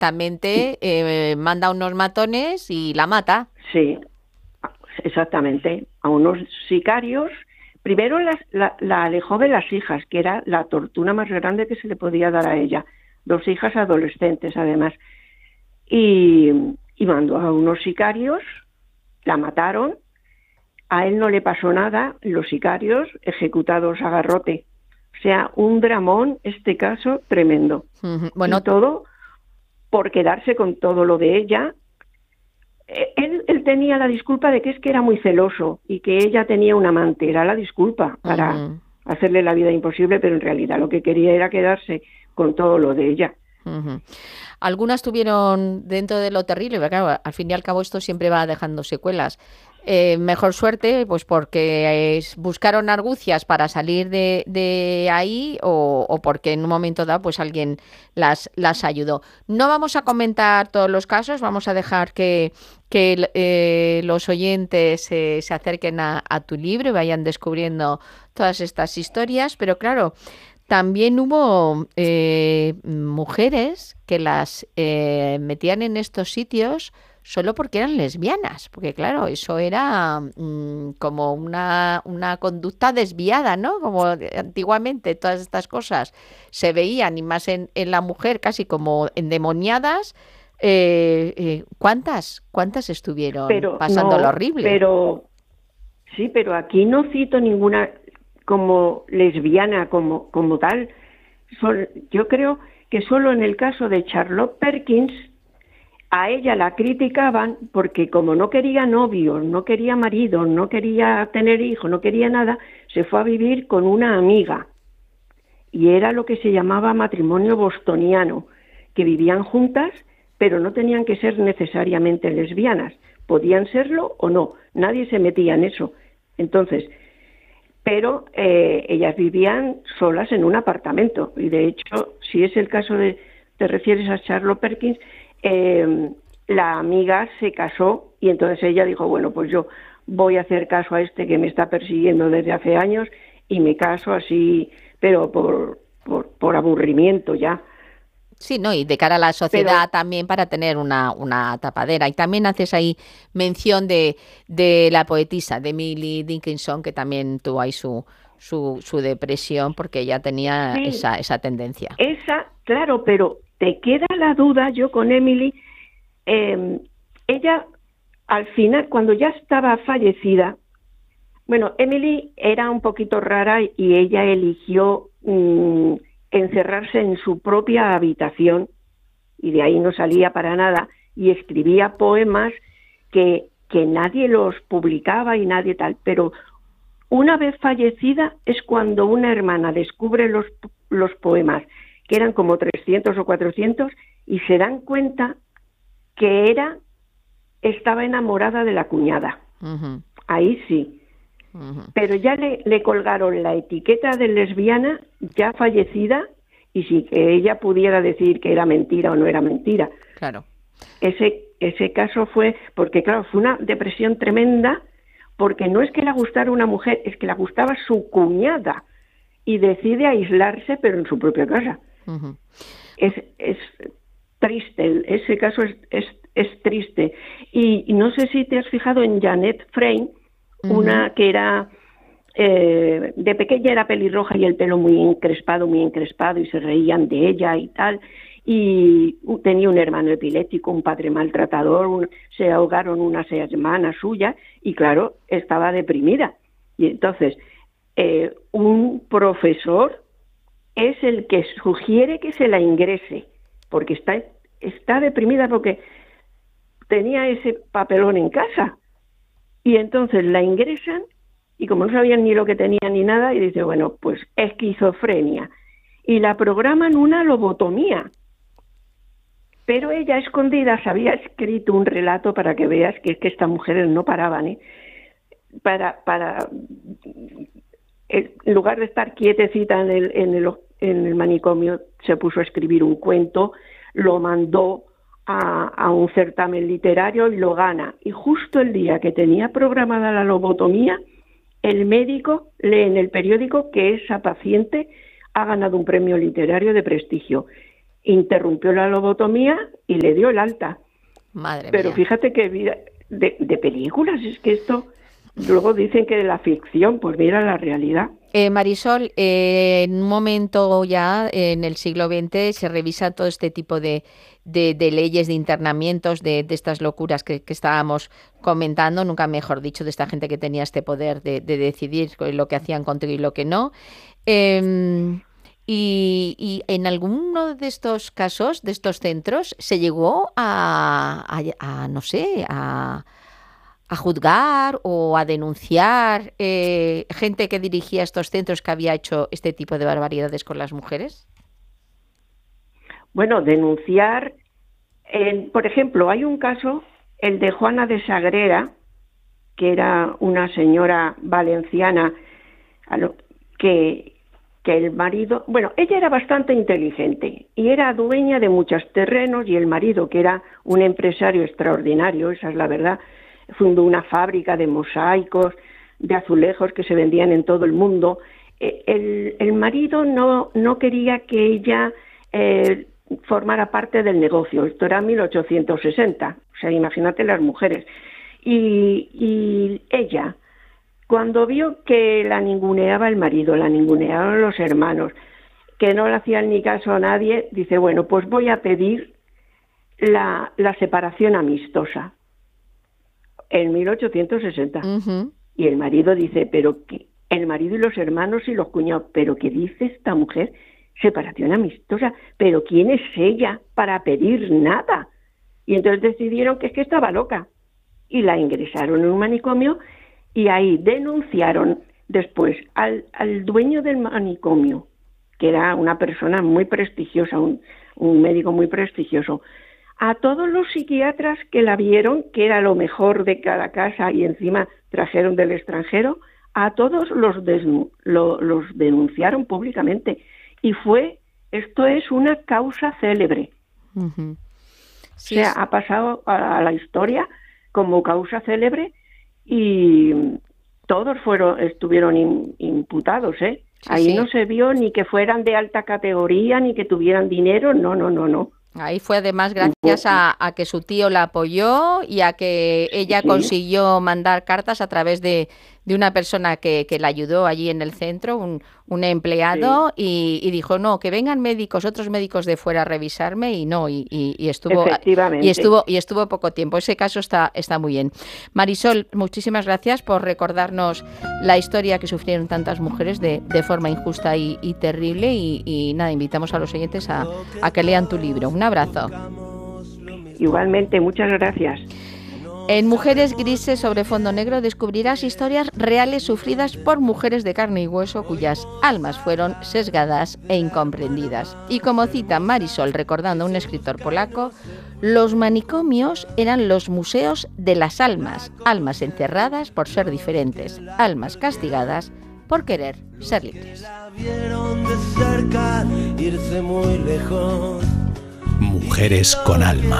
directamente manda unos matones y la mata. Sí, exactamente, a unos sicarios. Primero la alejó de las hijas, que era la tortura más grande que se le podía dar a ella. 2 hijas adolescentes, además. Y mandó a unos sicarios, la mataron. A él no le pasó nada, los sicarios ejecutados a garrote. O sea, un dramón, este caso, tremendo. Bueno, y todo por quedarse con todo lo de ella. Él tenía la disculpa de que es que era muy celoso y que ella tenía un amante. Era la disculpa para hacerle la vida imposible, pero en realidad lo que quería era quedarse con todo lo de ella. Algunas tuvieron, dentro de lo terrible, pero claro, al fin y al cabo esto siempre va dejando secuelas. Mejor suerte, pues porque buscaron argucias para salir de ahí o porque en un momento dado pues alguien las ayudó. No vamos a comentar todos los casos, vamos a dejar que los oyentes se acerquen a tu libro y vayan descubriendo todas estas historias, pero claro, también hubo mujeres que las metían en estos sitios solo porque eran lesbianas, porque claro, eso era como una conducta desviada, ¿no? Como antiguamente todas estas cosas se veían, y más en la mujer, casi como endemoniadas. ¿Cuántas estuvieron pasando lo horrible? Pero aquí no cito ninguna como lesbiana, como tal. Yo creo que solo en el caso de Charlotte Perkins, a ella la criticaban porque como no quería novio, no quería marido, no quería tener hijos, no quería nada, se fue a vivir con una amiga. Y era lo que se llamaba matrimonio bostoniano, que vivían juntas, pero no tenían que ser necesariamente lesbianas. Podían serlo o no, nadie se metía en eso. Entonces, pero ellas vivían solas en un apartamento. Y de hecho, si es el caso te refieres a Charlotte Perkins, la amiga se casó y entonces ella dijo, bueno, pues yo voy a hacer caso a este que me está persiguiendo desde hace años y me caso así, pero por aburrimiento ya. Sí, ¿no? Y de cara a la sociedad también para tener una tapadera. Y también haces ahí mención de la poetisa, de Emily Dickinson, que también tuvo ahí su depresión porque ella tenía esa tendencia. Claro, pero te queda la duda, yo con Emily, ella al final, cuando ya estaba fallecida, bueno, Emily era un poquito rara y ella eligió encerrarse en su propia habitación y de ahí no salía para nada y escribía poemas que nadie los publicaba y nadie tal, pero una vez fallecida es cuando una hermana descubre los poemas, que eran como 300 o 400, y se dan cuenta que estaba enamorada de la cuñada. Ahí sí. Pero ya le colgaron la etiqueta de lesbiana ya fallecida y sin que ella pudiera decir que era mentira o no era mentira. Claro. Ese caso fue, porque claro, fue una depresión tremenda, porque no es que le gustara una mujer, es que le gustaba su cuñada y decide aislarse, pero en su propia casa. Es triste, ese caso es triste. Y no sé si te has fijado en Janet Frame, una que era de pequeña era pelirroja y el pelo muy encrespado y se reían de ella y tal, y tenía un hermano epiléptico, un padre maltratador, se ahogaron unas hermanas suyas y claro, estaba deprimida. Y entonces un profesor es el que sugiere que se la ingrese, porque está deprimida porque tenía ese papelón en casa. Y entonces la ingresan y como no sabían ni lo que tenía ni nada, y dice, bueno, pues esquizofrenia. Y la programan una lobotomía. Pero ella, escondida, había escrito un relato para que veas que es que estas mujeres no paraban, en lugar de estar quietecita en el manicomio, se puso a escribir un cuento, lo mandó a un certamen literario y lo gana. Y justo el día que tenía programada la lobotomía, el médico lee en el periódico que esa paciente ha ganado un premio literario de prestigio. interrumpió la lobotomía y le dio el alta. Madre Pero mía. fíjate que vida de películas, es que esto, luego dicen que de la ficción, pues mira la realidad. Marisol, en un momento ya en el siglo XX se revisa todo este tipo de leyes, de internamientos, de estas locuras que estábamos comentando, nunca mejor dicho, de esta gente que tenía este poder de decidir lo que hacían contigo y lo que no. Em, y en alguno de estos casos, de estos centros, se llegó no sé, a juzgar o a denunciar gente que dirigía estos centros que había hecho este tipo de barbaridades con las mujeres? Bueno, denunciar, por ejemplo, hay un caso, el de Juana de Sagrera, que era una señora valenciana que el marido, bueno, ella era bastante inteligente y era dueña de muchos terrenos, y el marido, que era un empresario extraordinario, esa es la verdad, fundó una fábrica de mosaicos, de azulejos que se vendían en todo el mundo. El marido no quería que ella formara parte del negocio. Esto era 1860, o sea, imagínate las mujeres. Y ella, cuando vio que la ninguneaba el marido, la ninguneaban los hermanos, que no le hacían ni caso a nadie, dice, bueno, pues voy a pedir la separación amistosa. En 1860. Uh-huh. Y el marido dice, pero ¿qué? El marido y los hermanos y los cuñados, ¿pero qué dice esta mujer? Separación amistosa. ¿Pero quién es ella para pedir nada? Y entonces decidieron que es que estaba loca. Y la ingresaron en un manicomio y ahí denunciaron después al dueño del manicomio, que era una persona muy prestigiosa, un médico muy prestigioso, a todos los psiquiatras que la vieron, que era lo mejor de cada casa y encima trajeron del extranjero, a todos los denunciaron públicamente. Y esto es una causa célebre. Uh-huh. Sí, o sea, ha pasado a la historia como causa célebre y todos estuvieron imputados, ¿eh? Sí, Ahí sí. no se vio ni que fueran de alta categoría, ni que tuvieran dinero, no. Ahí fue además gracias a que su tío la apoyó y a que ella Sí. consiguió mandar cartas a través de una persona que la ayudó allí en el centro, un empleado, y dijo, no, que vengan médicos, otros médicos de fuera a revisarme, y no, y estuvo Efectivamente. y estuvo poco tiempo. Ese caso está muy bien. Marisol, muchísimas gracias por recordarnos la historia que sufrieron tantas mujeres de forma injusta y terrible, y nada, invitamos a los oyentes a que lean tu libro. Un abrazo. Igualmente, muchas gracias. En Mujeres Grises sobre fondo negro descubrirás historias reales sufridas por mujeres de carne y hueso cuyas almas fueron sesgadas e incomprendidas. Y como cita Marisol recordando a un escritor polaco, los manicomios eran los museos de las almas, almas encerradas por ser diferentes, almas castigadas por querer ser libres. Mujeres con alma.